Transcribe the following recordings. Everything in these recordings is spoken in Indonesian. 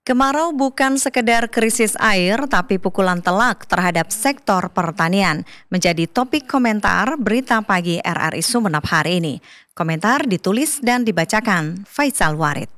Kemarau bukan sekedar krisis air, tapi pukulan telak terhadap sektor pertanian menjadi topik komentar berita pagi RRI Sumeneb hari ini. Komentar ditulis dan dibacakan Faisal Warid.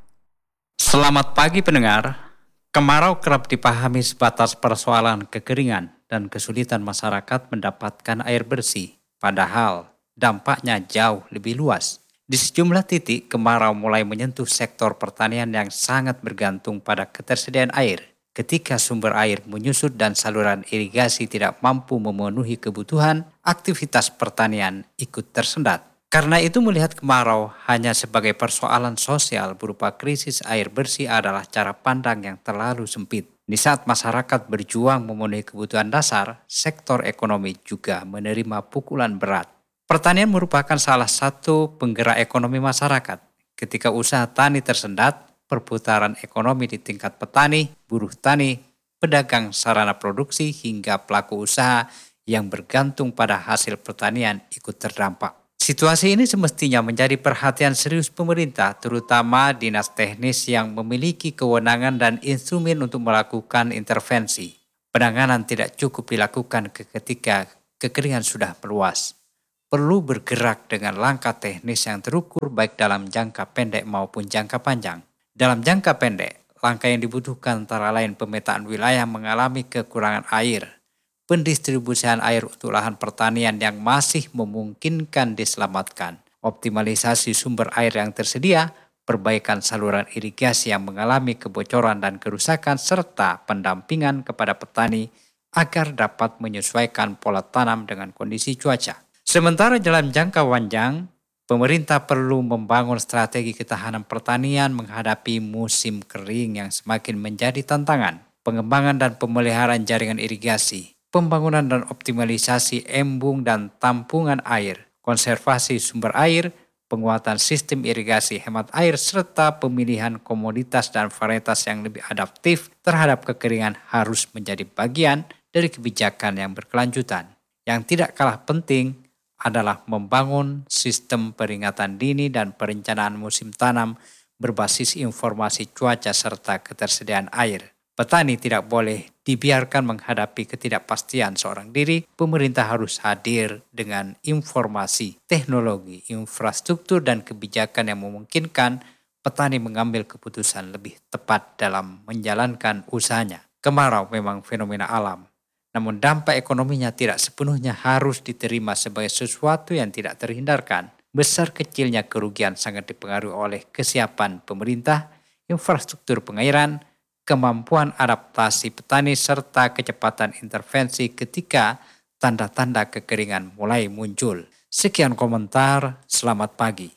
Selamat pagi pendengar. Kemarau kerap dipahami sebatas persoalan kekeringan dan kesulitan masyarakat mendapatkan air bersih. Padahal dampaknya jauh lebih luas. Di sejumlah titik, kemarau mulai menyentuh sektor pertanian yang sangat bergantung pada ketersediaan air. Ketika sumber air menyusut dan saluran irigasi tidak mampu memenuhi kebutuhan, aktivitas pertanian ikut tersendat. Karena itu melihat kemarau hanya sebagai persoalan sosial berupa krisis air bersih adalah cara pandang yang terlalu sempit. Di saat masyarakat berjuang memenuhi kebutuhan dasar, sektor ekonomi juga menerima pukulan berat. Pertanian merupakan salah satu penggerak ekonomi masyarakat. Ketika usaha tani tersendat, perputaran ekonomi di tingkat petani, buruh tani, pedagang sarana produksi hingga pelaku usaha yang bergantung pada hasil pertanian ikut terdampak. Situasi ini semestinya menjadi perhatian serius pemerintah, terutama dinas teknis yang memiliki kewenangan dan instrumen untuk melakukan intervensi. Penanganan tidak cukup dilakukan ketika kekeringan sudah meluas. Perlu bergerak dengan langkah teknis yang terukur baik dalam jangka pendek maupun jangka panjang. Dalam jangka pendek, langkah yang dibutuhkan antara lain pemetaan wilayah mengalami kekurangan air, pendistribusian air untuk lahan pertanian yang masih memungkinkan diselamatkan, optimalisasi sumber air yang tersedia, perbaikan saluran irigasi yang mengalami kebocoran dan kerusakan, serta pendampingan kepada petani agar dapat menyesuaikan pola tanam dengan kondisi cuaca. Sementara dalam jangka panjang, pemerintah perlu membangun strategi ketahanan pertanian menghadapi musim kering yang semakin menjadi tantangan. Pengembangan dan pemeliharaan jaringan irigasi, pembangunan dan optimalisasi embung dan tampungan air, konservasi sumber air, penguatan sistem irigasi hemat air, serta pemilihan komoditas dan varietas yang lebih adaptif terhadap kekeringan harus menjadi bagian dari kebijakan yang berkelanjutan. Yang tidak kalah penting adalah membangun sistem peringatan dini dan perencanaan musim tanam berbasis informasi cuaca serta ketersediaan air. Petani tidak boleh dibiarkan menghadapi ketidakpastian seorang diri. Pemerintah harus hadir dengan informasi, teknologi, infrastruktur, dan kebijakan yang memungkinkan petani mengambil keputusan lebih tepat dalam menjalankan usahanya. Kemarau memang fenomena alam. Namun dampak ekonominya tidak sepenuhnya harus diterima sebagai sesuatu yang tidak terhindarkan. Besar kecilnya kerugian sangat dipengaruhi oleh kesiapan pemerintah, infrastruktur pengairan, kemampuan adaptasi petani, serta kecepatan intervensi ketika tanda-tanda kekeringan mulai muncul. Sekian komentar, selamat pagi.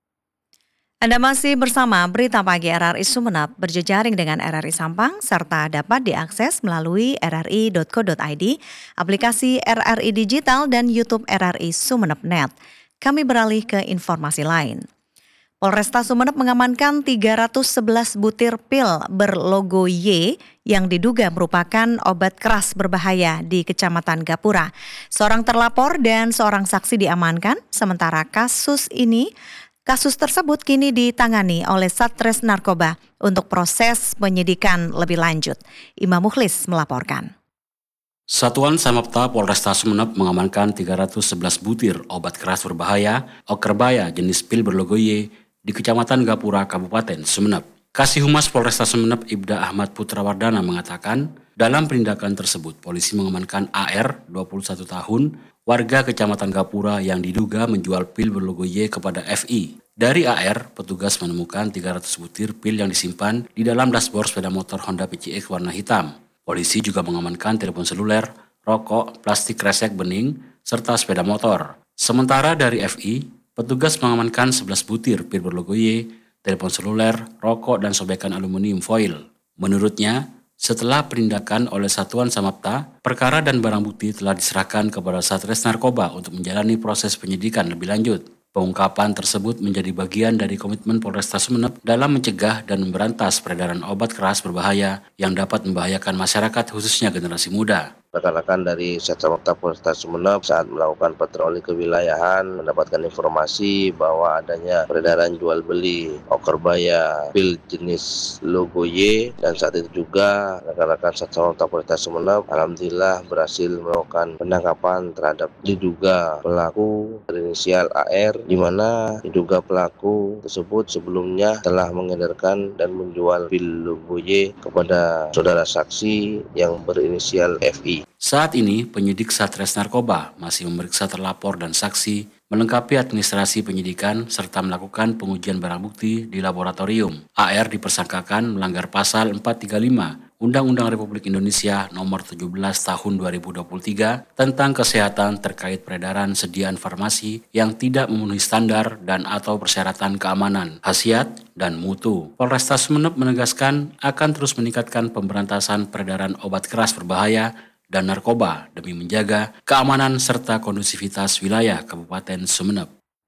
Anda masih bersama Berita Pagi RRI Sumeneb berjejaring dengan RRI Sampang serta dapat diakses melalui rri.co.id, aplikasi RRI Digital dan YouTube RRI Sumeneb.net. Kami beralih ke informasi lain. Polresta Sumeneb mengamankan 311 butir pil berlogo Y yang diduga merupakan obat keras berbahaya di Kecamatan Gapura. Seorang terlapor dan seorang saksi diamankan, sementara Kasus tersebut kini ditangani oleh Satres Narkoba untuk proses penyidikan lebih lanjut. Imam Mukhlis melaporkan. Satuan Samapta Polresta Sumeneb mengamankan 311 butir obat keras berbahaya Okerbaya jenis pil berlogo Y di Kecamatan Gapura, Kabupaten Sumeneb. Kasih Humas Polresta Sumeneb Ibda Ahmad Putrawardana mengatakan, dalam penindakan tersebut polisi mengamankan AR 21 tahun warga Kecamatan Gapura yang diduga menjual pil berlogo Y kepada FI. Dari AR, petugas menemukan 300 butir pil yang disimpan di dalam dashboard sepeda motor Honda PCX warna hitam. Polisi juga mengamankan telepon seluler, rokok, plastik kresek bening, serta sepeda motor. Sementara dari FI, petugas mengamankan 11 butir pil berlogo Y, telepon seluler, rokok, dan sobekan aluminium foil. Menurutnya, setelah penindakan oleh Satuan Samapta, perkara dan barang bukti telah diserahkan kepada Satres Narkoba untuk menjalani proses penyidikan lebih lanjut. Pengungkapan tersebut menjadi bagian dari komitmen Polresta Sumeneb dalam mencegah dan memberantas peredaran obat keras berbahaya yang dapat membahayakan masyarakat khususnya generasi muda. Rekan-rekan dari Satsamapta Polrestabes Sumeneb saat melakukan patroli kewilayahan mendapatkan informasi bahwa adanya peredaran jual beli okerbaya pil jenis logo Y, dan saat itu juga rekan-rekan Satsamapta Polrestabes Sumeneb alhamdulillah berhasil melakukan penangkapan terhadap diduga pelaku berinisial AR, di mana diduga pelaku tersebut sebelumnya telah mengedarkan dan menjual pil logo Y kepada saudara saksi yang berinisial FI. Saat ini, penyidik Satres Narkoba masih memeriksa terlapor dan saksi, melengkapi administrasi penyidikan, serta melakukan pengujian barang bukti di laboratorium. AR dipersangkakan melanggar pasal 435 Undang-Undang Republik Indonesia Nomor 17 Tahun 2023 tentang kesehatan terkait peredaran sediaan farmasi yang tidak memenuhi standar dan atau persyaratan keamanan, khasiat, dan mutu. Polrestabes Sumeneb menegaskan akan terus meningkatkan pemberantasan peredaran obat keras berbahaya dan narkoba demi menjaga keamanan serta kondusivitas wilayah Kabupaten Sumeneb.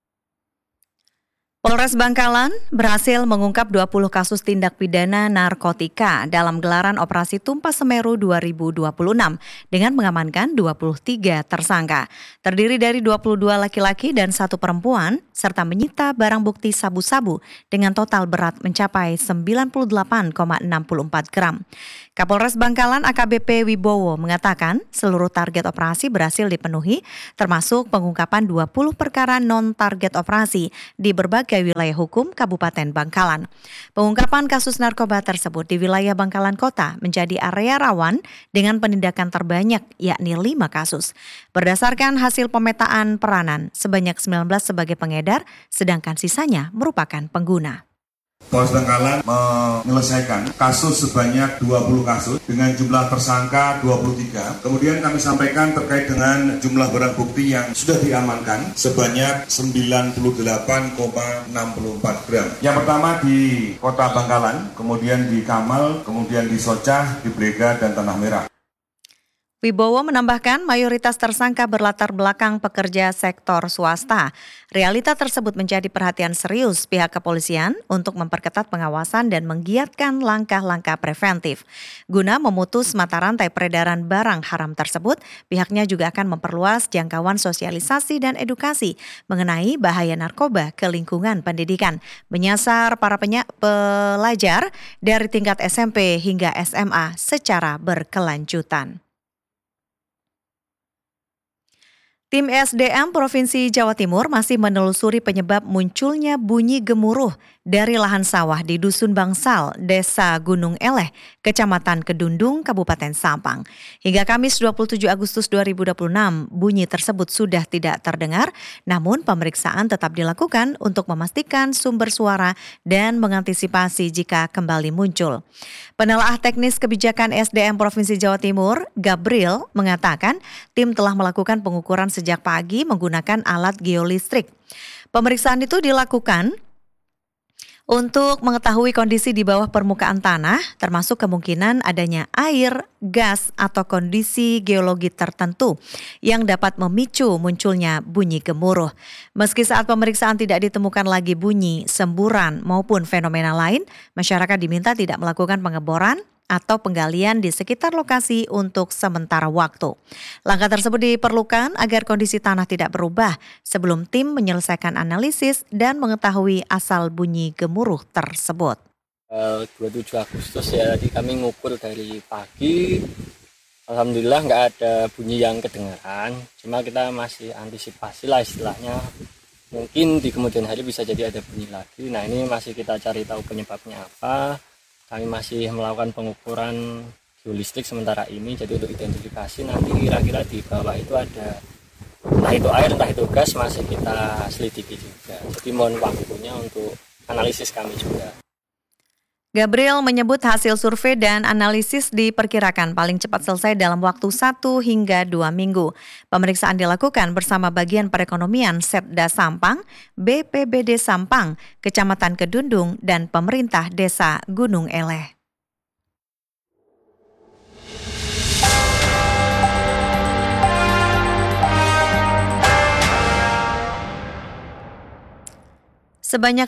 Polres Bangkalan berhasil mengungkap 20 kasus tindak pidana narkotika dalam gelaran Operasi Tumpah Semeru 2026 dengan mengamankan 23 tersangka. Terdiri dari 22 laki-laki dan 1 perempuan, serta menyita barang bukti sabu-sabu dengan total berat mencapai 98,64 gram. Kapolres Bangkalan AKBP Wibowo mengatakan seluruh target operasi berhasil dipenuhi, termasuk pengungkapan 20 perkara non-target operasi di berbagai wilayah hukum Kabupaten Bangkalan. Pengungkapan kasus narkoba tersebut di wilayah Bangkalan Kota menjadi area rawan dengan penindakan terbanyak, yakni 5 kasus. Berdasarkan hasil pemetaan peranan, sebanyak 19 sebagai pengedar, sedangkan sisanya merupakan pengguna. Polres Bangkalan menyelesaikan kasus sebanyak 20 kasus dengan jumlah tersangka 23. Kemudian kami sampaikan terkait dengan jumlah barang bukti yang sudah diamankan sebanyak 98,64 gram. Yang pertama di Kota Bangkalan, kemudian di Kamal, kemudian di Socah, di Brega, dan Tanah Merah. Wibowo menambahkan mayoritas tersangka berlatar belakang pekerja sektor swasta. Realita tersebut menjadi perhatian serius pihak kepolisian untuk memperketat pengawasan dan menggiatkan langkah-langkah preventif. Guna memutus mata rantai peredaran barang haram tersebut, pihaknya juga akan memperluas jangkauan sosialisasi dan edukasi mengenai bahaya narkoba ke lingkungan pendidikan, menyasar para pelajar dari tingkat SMP hingga SMA secara berkelanjutan. Tim SDM Provinsi Jawa Timur masih menelusuri penyebab munculnya bunyi gemuruh dari lahan sawah di Dusun Bangsal, Desa Gunung Eleh, Kecamatan Kedundung, Kabupaten Sampang. Hingga Kamis 27 Agustus 2026, bunyi tersebut sudah tidak terdengar, namun pemeriksaan tetap dilakukan untuk memastikan sumber suara dan mengantisipasi jika kembali muncul. Penelaah teknis kebijakan SDM Provinsi Jawa Timur, Gabriel, mengatakan tim telah melakukan pengukuran sejak pagi menggunakan alat geolistrik. Pemeriksaan itu dilakukan untuk mengetahui kondisi di bawah permukaan tanah, termasuk kemungkinan adanya air, gas, atau kondisi geologi tertentu yang dapat memicu munculnya bunyi gemuruh. Meski saat pemeriksaan tidak ditemukan lagi bunyi, semburan, maupun fenomena lain, masyarakat diminta tidak melakukan pengeboran atau penggalian di sekitar lokasi untuk sementara waktu. Langkah tersebut diperlukan agar kondisi tanah tidak berubah sebelum tim menyelesaikan analisis dan mengetahui asal bunyi gemuruh tersebut. 27 Agustus ya, jadi kami ngukur dari pagi. Alhamdulillah nggak ada bunyi yang kedengaran, cuma kita masih antisipasi lah istilahnya. Mungkin di kemudian hari bisa jadi ada bunyi lagi. Nah, ini masih kita cari tahu penyebabnya apa. Kami masih melakukan pengukuran geolistrik sementara ini, jadi untuk identifikasi nanti kira-kira di bawah itu ada entah itu air, entah itu gas, masih kita selidiki juga. Jadi mohon waktunya untuk analisis kami juga. Gabriel menyebut hasil survei dan analisis diperkirakan paling cepat selesai dalam waktu 1 hingga 2 minggu. Pemeriksaan dilakukan bersama bagian perekonomian Setda Sampang, BPBD Sampang, Kecamatan Kedundung, dan pemerintah Desa Gunung Eleh. Sebanyak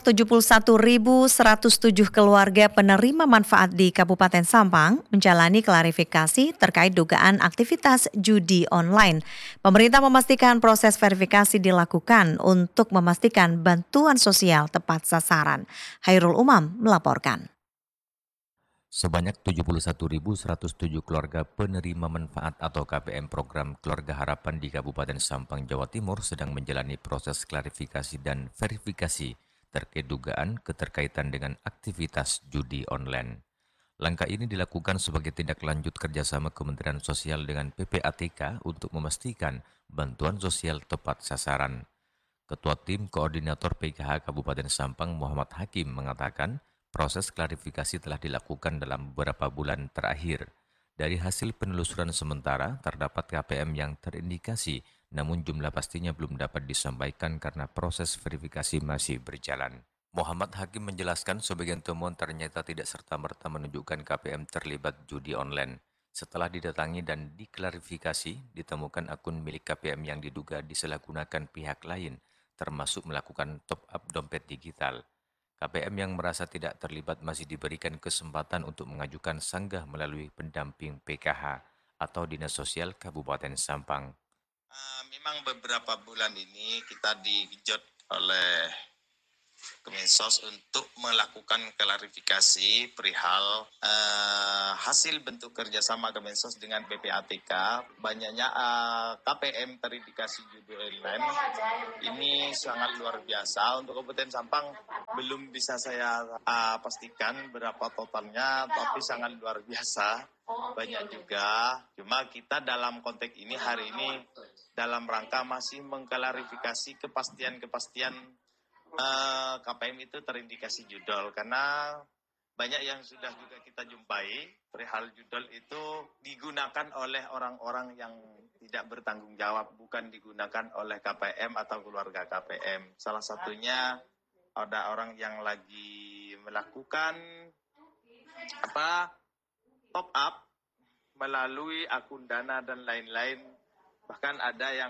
71.107 keluarga penerima manfaat di Kabupaten Sampang menjalani klarifikasi terkait dugaan aktivitas judi online. Pemerintah memastikan proses verifikasi dilakukan untuk memastikan bantuan sosial tepat sasaran. Hairul Umam melaporkan. Sebanyak 71.107 keluarga penerima manfaat atau KPM program Keluarga Harapan di Kabupaten Sampang, Jawa Timur sedang menjalani proses klarifikasi dan verifikasi terkait dugaan keterkaitan dengan aktivitas judi online. Langkah ini dilakukan sebagai tindak lanjut kerjasama Kementerian Sosial dengan PPATK untuk memastikan bantuan sosial tepat sasaran. Ketua Tim Koordinator PKH Kabupaten Sampang Muhammad Hakim mengatakan, proses klarifikasi telah dilakukan dalam beberapa bulan terakhir. Dari hasil penelusuran sementara, terdapat KPM yang terindikasi, namun jumlah pastinya belum dapat disampaikan karena proses verifikasi masih berjalan. Muhammad Hakim menjelaskan sebagian temuan ternyata tidak serta-merta menunjukkan KPM terlibat judi online. Setelah didatangi dan diklarifikasi, ditemukan akun milik KPM yang diduga disalahgunakan pihak lain, termasuk melakukan top-up dompet digital. KPM yang merasa tidak terlibat masih diberikan kesempatan untuk mengajukan sanggah melalui pendamping PKH atau Dinas Sosial Kabupaten Sampang. Memang beberapa bulan ini kita digejot oleh Kemensos untuk melakukan klarifikasi perihal hasil bentuk kerjasama Kemensos dengan PPATK. Banyaknya KPM terindikasi judi online ini sangat luar biasa. Untuk Kabupaten Sampang belum bisa saya pastikan berapa totalnya, tapi sangat luar biasa. Banyak juga. Cuma kita dalam konteks ini hari ini dalam rangka masih mengklarifikasi kepastian KPM itu terindikasi judol, karena banyak yang sudah juga kita jumpai perihal judol itu digunakan oleh orang-orang yang tidak bertanggung jawab, bukan digunakan oleh KPM atau keluarga KPM. Salah satunya ada orang yang lagi melakukan top up melalui akun Dana dan lain-lain. Bahkan ada yang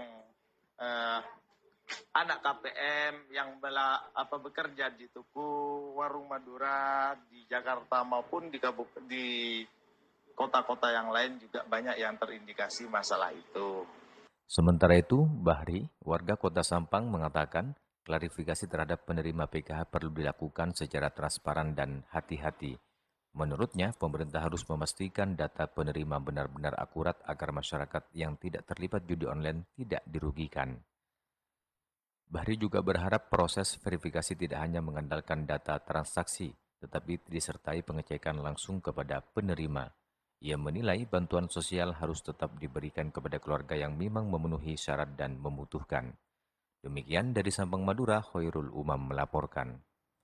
anak KPM yang bekerja di tuku warung Madura di Jakarta maupun di kota-kota yang lain juga banyak yang terindikasi masalah itu. Sementara itu, Bahri, warga Kota Sampang mengatakan klarifikasi terhadap penerima PKH perlu dilakukan secara transparan dan hati-hati. Menurutnya, pemerintah harus memastikan data penerima benar-benar akurat agar masyarakat yang tidak terlibat judi online tidak dirugikan. Bahri juga berharap proses verifikasi tidak hanya mengandalkan data transaksi, tetapi disertai pengecekan langsung kepada penerima. Ia menilai bantuan sosial harus tetap diberikan kepada keluarga yang memang memenuhi syarat dan membutuhkan. Demikian dari Sampang, Madura, Khairul Umam melaporkan.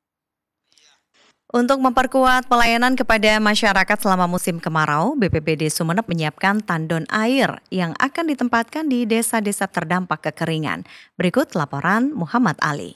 Untuk memperkuat pelayanan kepada masyarakat selama musim kemarau, BPBD Sumeneb menyiapkan tandon air yang akan ditempatkan di desa-desa terdampak kekeringan. Berikut laporan Muhammad Ali.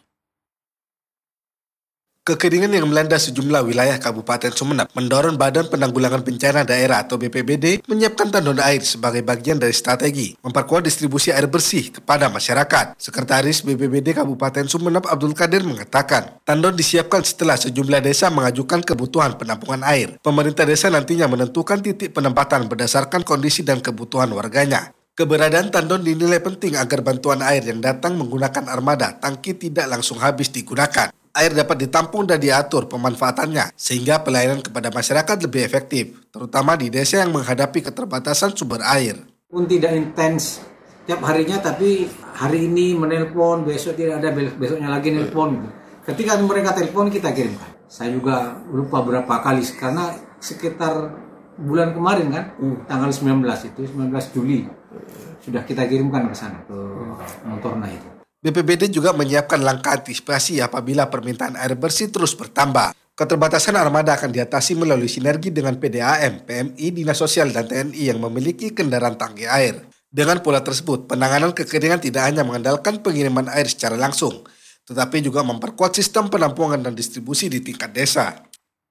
Kekeringan yang melanda sejumlah wilayah Kabupaten Sumeneb mendorong Badan Penanggulangan Bencana Daerah atau BPBD menyiapkan tandon air sebagai bagian dari strategi memperkuat distribusi air bersih kepada masyarakat. Sekretaris BPBD Kabupaten Sumeneb Abdul Qadir mengatakan, tandon disiapkan setelah sejumlah desa mengajukan kebutuhan penampungan air. Pemerintah desa nantinya menentukan titik penempatan berdasarkan kondisi dan kebutuhan warganya. Keberadaan tandon dinilai penting agar bantuan air yang datang menggunakan armada tangki tidak langsung habis digunakan. Air dapat ditampung dan diatur pemanfaatannya sehingga pelayanan kepada masyarakat lebih efektif, terutama di desa yang menghadapi keterbatasan sumber air. Pun tidak intens tiap harinya, tapi hari ini menelpon, besok tidak ada, besoknya lagi nelpon. Ketika mereka telepon kita kirimkan. Saya juga lupa berapa kali karena sekitar bulan kemarin kan, tanggal 19 Juli sudah kita kirimkan ke sana ke Montorna itu. BPBD juga menyiapkan langkah antisipasi apabila permintaan air bersih terus bertambah. Keterbatasan armada akan diatasi melalui sinergi dengan PDAM, PMI, Dinas Sosial, dan TNI yang memiliki kendaraan tangki air. Dengan pola tersebut, penanganan kekeringan tidak hanya mengandalkan pengiriman air secara langsung, tetapi juga memperkuat sistem penampungan dan distribusi di tingkat desa.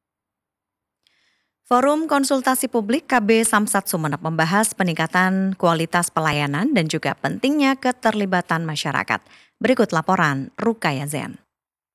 Forum Konsultasi Publik KB Samsat Sumeneb membahas peningkatan kualitas pelayanan dan juga pentingnya keterlibatan masyarakat. Berikut laporan Rukaya Zen.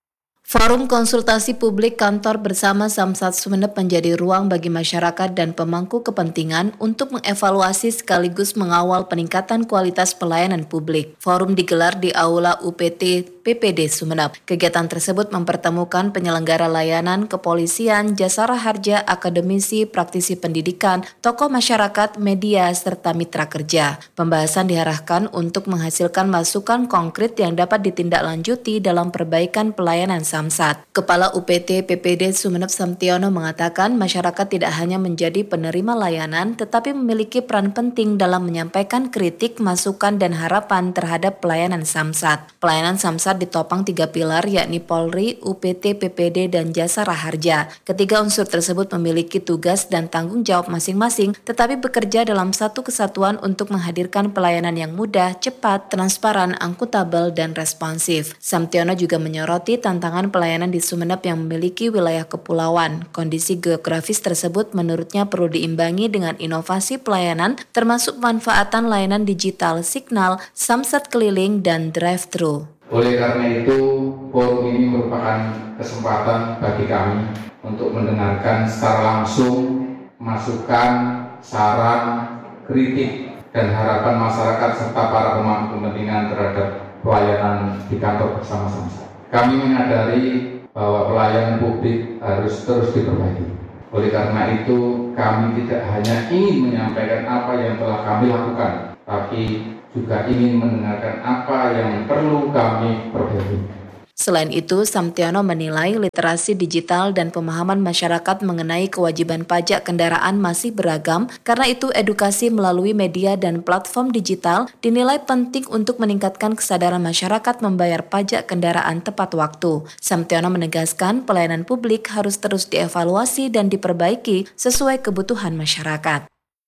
Forum konsultasi publik kantor bersama Samsat Sumeneb menjadi ruang bagi masyarakat dan pemangku kepentingan untuk mengevaluasi sekaligus mengawal peningkatan kualitas pelayanan publik. Forum digelar di Aula UPT PPD Sumeneb. Kegiatan tersebut mempertemukan penyelenggara layanan, kepolisian, jasa raharja, akademisi, praktisi pendidikan, tokoh masyarakat, media, serta mitra kerja. Pembahasan diarahkan untuk menghasilkan masukan konkret yang dapat ditindaklanjuti dalam perbaikan pelayanan Samsat. Kepala UPT PPD Sumeneb Samtiono mengatakan masyarakat tidak hanya menjadi penerima layanan tetapi memiliki peran penting dalam menyampaikan kritik, masukan, dan harapan terhadap pelayanan Samsat. Pelayanan Samsat ditopang 3 pilar yakni Polri, UPT, PPD, dan jasa raharja. Ketiga unsur tersebut memiliki tugas dan tanggung jawab masing-masing tetapi bekerja dalam satu kesatuan untuk menghadirkan pelayanan yang mudah, cepat, transparan, akuntabel, dan responsif. Samtiono juga menyoroti tantangan pelayanan di Sumeneb yang memiliki wilayah kepulauan. Kondisi geografis tersebut menurutnya perlu diimbangi dengan inovasi pelayanan termasuk pemanfaatan layanan digital, signal, Samsat keliling, dan drive-thru. Oleh karena itu, forum ini merupakan kesempatan bagi kami untuk mendengarkan secara langsung masukan, saran, kritik, dan harapan masyarakat serta para pemangku kepentingan terhadap pelayanan di kantor bersama Samsat. Kami menyadari bahwa pelayanan publik harus terus diperbaiki. Oleh karena itu, kami tidak hanya ingin menyampaikan apa yang telah kami lakukan, tapi juga ingin mendengarkan apa yang perlu kami perbaiki. Selain itu, Samtiono menilai literasi digital dan pemahaman masyarakat mengenai kewajiban pajak kendaraan masih beragam, karena itu edukasi melalui media dan platform digital dinilai penting untuk meningkatkan kesadaran masyarakat membayar pajak kendaraan tepat waktu. Samtiono menegaskan pelayanan publik harus terus dievaluasi dan diperbaiki sesuai kebutuhan masyarakat.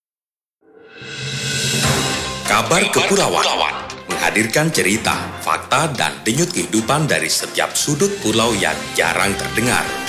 Kabar Kepulauan menghadirkan cerita, fakta, dan denyut kehidupan dari setiap sudut pulau yang jarang terdengar.